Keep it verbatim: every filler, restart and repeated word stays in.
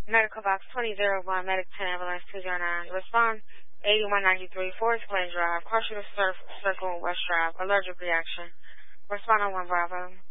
Medical Box twenty oh one, Medic ten, Ambulance two zero nine. Respond eighty-one ninety-three, Forest Glen Drive, Partial Surf Circle, West Drive. Allergic reaction. Respond on one Bravo.